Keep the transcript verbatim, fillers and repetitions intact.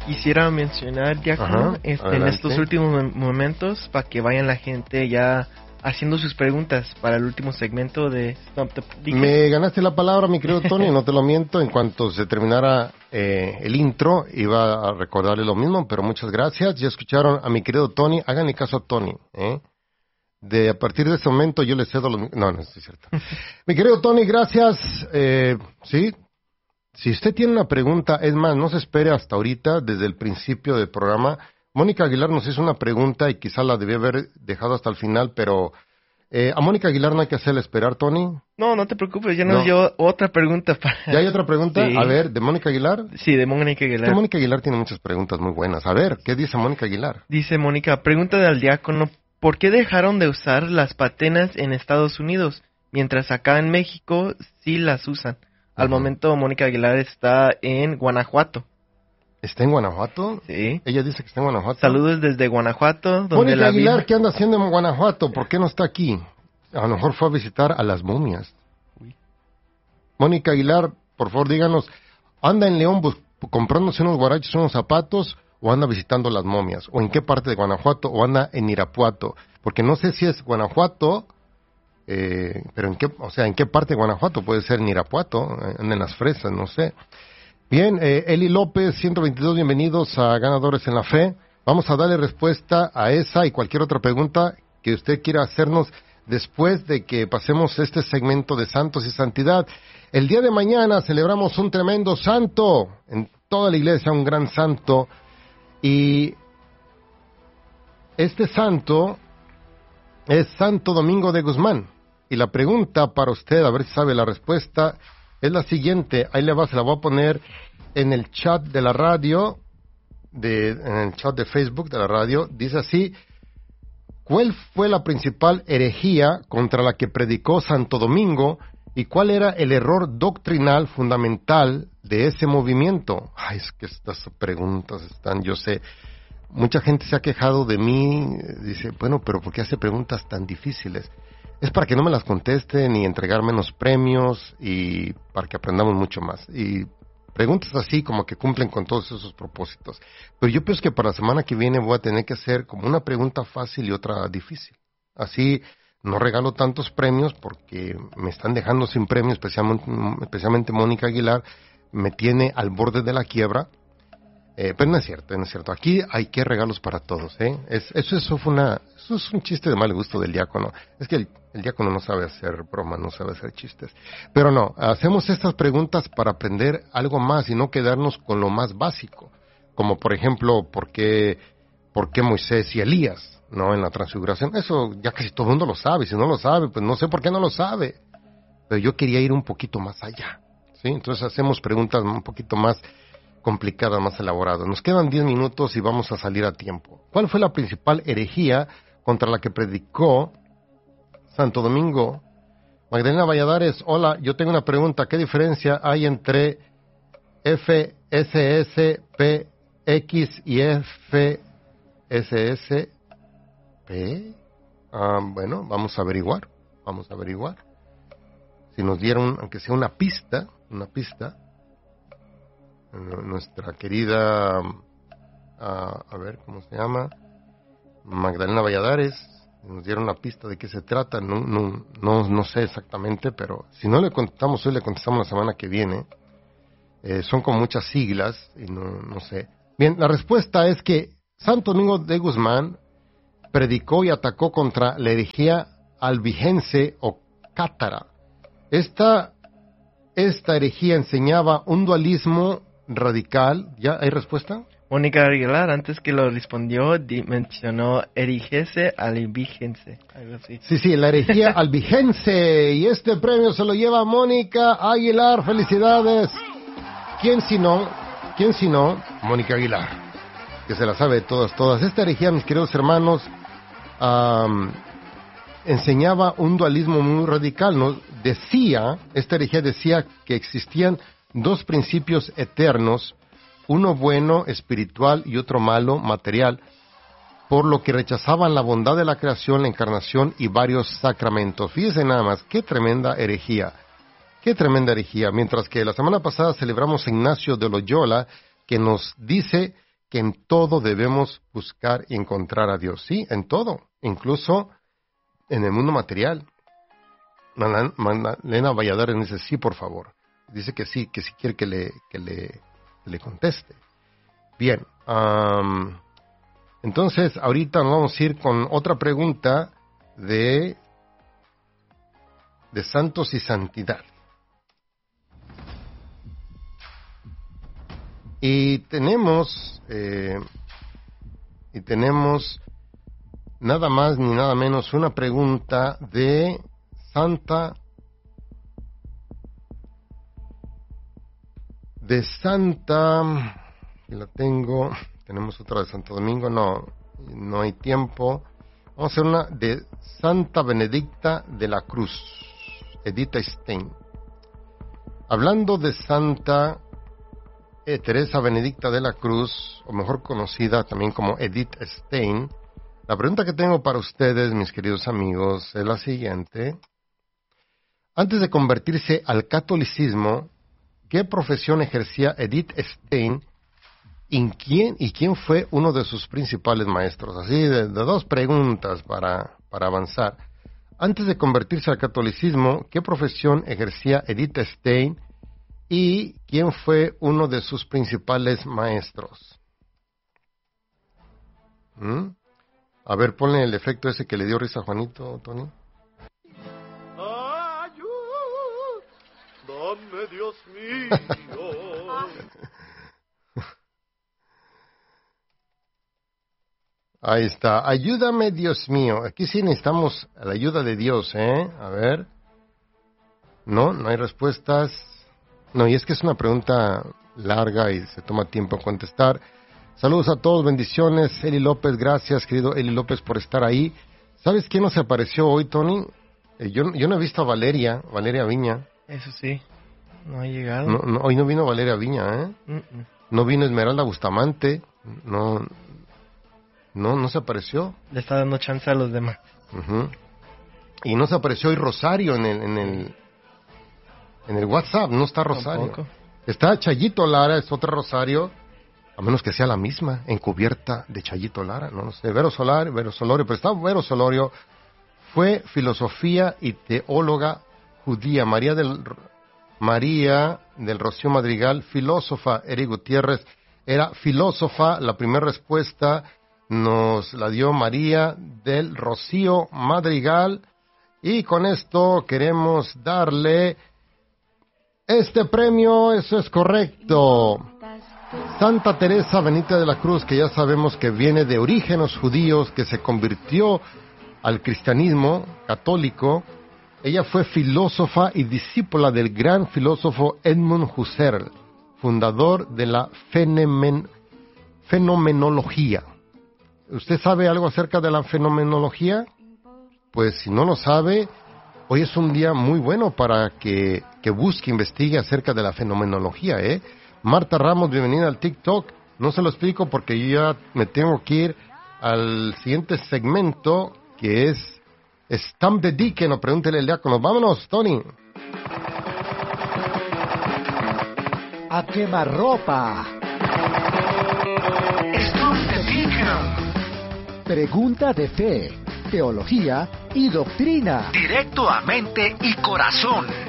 quisiera mencionar, Diácono, Ajá, este, en estos últimos momentos, para que vayan la gente ya haciendo sus preguntas para el último segmento de Stump the Deacon. Me ganaste la palabra, mi querido Tony, no te lo miento. En cuanto se terminara eh, el intro, iba a recordarle lo mismo, pero muchas gracias. Ya escucharon a mi querido Tony. Háganle caso a Tony, ¿eh? De a partir de este momento yo le cedo los... No, no, es cierto. Mi querido Tony, gracias. Eh, sí, si usted tiene una pregunta, es más, no se espere hasta ahorita, desde el principio del programa. Mónica Aguilar nos hizo una pregunta y quizá la debía haber dejado hasta el final, pero eh, a Mónica Aguilar no hay que hacerle esperar, Tony. No, no te preocupes, ya nos No. dio otra pregunta para... ¿Ya hay otra pregunta? Sí. A ver, ¿de Mónica Aguilar? Sí, de Mónica Es Aguilar. que Mónica Aguilar tiene muchas preguntas muy buenas. A ver, ¿qué dice Mónica Aguilar? Dice Mónica, pregunta al diácono, ¿por qué dejaron de usar las patenas en Estados Unidos, mientras acá en México sí las usan? Al Ujú. momento Mónica Aguilar está en Guanajuato. ¿Está en Guanajuato? Sí. Ella dice que está en Guanajuato. Saludos desde Guanajuato, donde Mónica la Aguilar, Virgen- ¿qué anda haciendo en Guanajuato? ¿Por qué no está aquí? A lo mejor fue a visitar a las momias. Uy. Mónica Aguilar, por favor, díganos, ¿anda en León bus- comprándose unos guaraches, unos zapatos, o anda visitando las momias? ¿O en qué parte de Guanajuato? ¿O anda en Irapuato? Porque no sé si es Guanajuato, eh, pero en qué, o sea, ¿en qué parte de Guanajuato? Puede ser en Irapuato, eh, anda en las fresas, no sé. Bien, eh, Eli López, ciento veintidós, bienvenidos a Ganadores en la Fe. Vamos a darle respuesta a esa y cualquier otra pregunta que usted quiera hacernos después de que pasemos este segmento de Santos y Santidad. El día de mañana celebramos un tremendo santo, en toda la iglesia un gran santo, y este santo es Santo Domingo de Guzmán. Y la pregunta para usted, a ver si sabe la respuesta, es la siguiente. Ahí le va, se la voy a poner en el chat de la radio, de, en el chat de Facebook de la radio. Dice así: ¿cuál fue la principal herejía contra la que predicó Santo Domingo y cuál era el error doctrinal fundamental de ese movimiento? Ay, es que estas preguntas están, yo sé, mucha gente se ha quejado de mí, dice, bueno, pero ¿por qué hace preguntas tan difíciles? Es para que no me las contesten y entregar menos premios y para que aprendamos mucho más. Y preguntas así como que cumplen con todos esos propósitos. Pero yo pienso que para la semana que viene voy a tener que hacer como una pregunta fácil y otra difícil. Así no regalo tantos premios porque me están dejando sin premio, especialmente, especialmente Mónica Aguilar, me tiene al borde de la quiebra. Eh, pero no es cierto, no es cierto. Aquí hay que regalos para todos, ¿eh? Es, eso, eso fue una, eso es un chiste de mal gusto del diácono. Es que el, el diácono no sabe hacer bromas, no sabe hacer chistes. Pero no, hacemos estas preguntas para aprender algo más y no quedarnos con lo más básico. Como por ejemplo, ¿por qué, por qué Moisés y Elías, no, en la transfiguración? Eso ya casi todo el mundo lo sabe. Si no lo sabe, pues no sé por qué no lo sabe. Pero yo quería ir un poquito más allá, ¿sí? Entonces hacemos preguntas un poquito más complicada, más elaborada. Nos quedan diez minutos y vamos a salir a tiempo. ¿Cuál fue la principal herejía contra la que predicó Santo Domingo? Magdalena Valladares, hola, yo tengo una pregunta. ¿Qué diferencia hay entre F S S P X y F S S P? Ah, bueno, vamos a averiguar, vamos a averiguar. Si nos dieron, aunque sea una pista, una pista, nuestra querida, uh, a ver, ¿cómo se llama? Magdalena Valladares, nos dieron una pista de qué se trata, no, no, no, no sé exactamente, pero si no le contestamos hoy, le contestamos la semana que viene. Eh, son con muchas siglas y no, no sé. Bien, la respuesta es que Santo Domingo de Guzmán predicó y atacó contra la herejía albigense o cátara. Esta, esta herejía enseñaba un dualismo radical. ¿Ya hay respuesta? Mónica Aguilar, antes que lo respondió, di- mencionó erigese albigense, algo así. Sí, sí, la herejía albigense. Y este premio se lo lleva Mónica Aguilar. ¡Felicidades! ¿Quién si no? ¿Quién si no? Mónica Aguilar, que se la sabe de todas, todas. Esta herejía, mis queridos hermanos, um, enseñaba un dualismo muy radical, ¿no? Decía, esta herejía decía que existían dos principios eternos, uno bueno, espiritual, y otro malo, material, por lo que rechazaban la bondad de la creación, la encarnación y varios sacramentos. Fíjense nada más, qué tremenda herejía, qué tremenda herejía. Mientras que la semana pasada celebramos a Ignacio de Loyola, que nos dice que en todo debemos buscar y encontrar a Dios. Sí, en todo, incluso en el mundo material. Magdalena Valladares dice, sí, por favor. Dice que sí, que si quiere que le, que le, que le conteste. Bien, um, entonces ahorita nos vamos a ir con otra pregunta de, de santos y santidad. Y tenemos, eh, y tenemos nada más ni nada menos una pregunta de Santa, de Santa, aquí la tengo, tenemos otra de Santo Domingo, no, no hay tiempo. Vamos a hacer una de Santa Benedicta de la Cruz, Edith Stein. Hablando de Santa eh, Teresa Benedicta de la Cruz, o mejor conocida también como Edith Stein, la pregunta que tengo para ustedes, mis queridos amigos, es la siguiente. Antes de convertirse al catolicismo, ¿qué profesión ejercía Edith Stein y quién, y quién fue uno de sus principales maestros? Así, de, de dos preguntas para, para avanzar. Antes de convertirse al catolicismo, ¿qué profesión ejercía Edith Stein y quién fue uno de sus principales maestros? ¿Mm? A ver, ponle el efecto ese que le dio risa a Juanito, Tony. Ayúdame, Dios mío. Ahí está. Ayúdame, Dios mío. Aquí sí necesitamos la ayuda de Dios, ¿eh? A ver. No, no hay respuestas. No, y es que es una pregunta larga y se toma tiempo contestar. Saludos a todos, bendiciones. Eli López, gracias, querido Eli López, por estar ahí. ¿Sabes quién nos apareció hoy, Tony? Eh, yo, yo no he visto a Valeria, Valeria Viña. Eso sí, no ha llegado. No, no, hoy no vino Valeria Viña, ¿eh? Mm-mm. No vino Esmeralda Bustamante. No, no, no se apareció. Le está dando chance a los demás. Uh-huh. Y no se apareció hoy Rosario en el, en el, en el WhatsApp. No está Rosario. Tampoco. Está Chayito Lara, es otra Rosario. A menos que sea la misma, encubierta de Chayito Lara, no, no sé, Vero Solar, Vero Solorio, pero está Vero Solorio, fue filosofía y teóloga judía, María del, María del Rocío Madrigal, filósofa, Eric Gutiérrez, era filósofa, la primera respuesta nos la dio María del Rocío Madrigal, y con esto queremos darle este premio, eso es correcto. Santa Teresa Benedicta de la Cruz, que ya sabemos que viene de orígenes judíos, que se convirtió al cristianismo católico. Ella fue filósofa y discípula del gran filósofo Edmund Husserl, fundador de la fenomen- fenomenología. ¿Usted sabe algo acerca de la fenomenología? Pues si no lo sabe, hoy es un día muy bueno para que, que busque, investigue acerca de la fenomenología, ¿eh? Marta Ramos, bienvenida al TikTok. No se lo explico porque yo ya me tengo que ir al siguiente segmento, que es Stamp the Deacon, o pregúntele al diácono. Vámonos, Tony. A quemarropa. Stamp the Deacon. Pregunta de fe, teología y doctrina. Directo a mente y corazón.